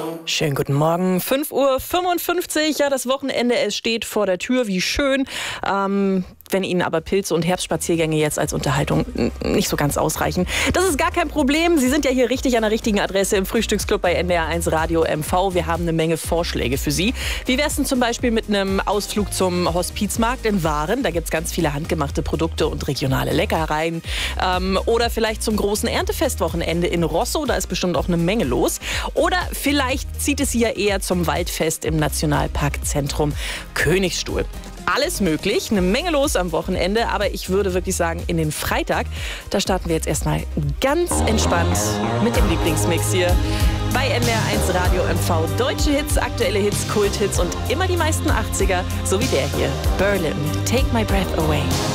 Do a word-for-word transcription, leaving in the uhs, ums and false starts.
Schönen guten Morgen, fünf Uhr fünfundfünfzig. Ja, das Wochenende, es steht vor der Tür, wie schön. Ähm, wenn Ihnen aber Pilze- und Herbstspaziergänge jetzt als Unterhaltung nicht so ganz ausreichen, das ist gar kein Problem. Sie sind ja hier richtig an der richtigen Adresse im Frühstücksclub bei N D R eins Radio M V. Wir haben eine Menge Vorschläge für Sie. Wie wär's denn zum Beispiel mit einem Ausflug zum Hospizmarkt in Waren? Da gibt's ganz viele handgemachte Produkte und regionale Leckereien. Ähm, oder vielleicht zum großen Erntefestwochenende in Rosso. Da ist bestimmt auch eine Menge los. Oder vielleicht zieht es Sie ja eher zum Waldfest im Nationalparkzentrum Königsstuhl. Alles möglich, eine Menge los am Wochenende, aber ich würde wirklich sagen, in den Freitag, da starten wir jetzt erstmal ganz entspannt mit dem Lieblingsmix hier bei N D R eins Radio M V. Deutsche Hits, aktuelle Hits, Kulthits und immer die meisten achtziger, so wie der hier. Berlin, Take My Breath Away.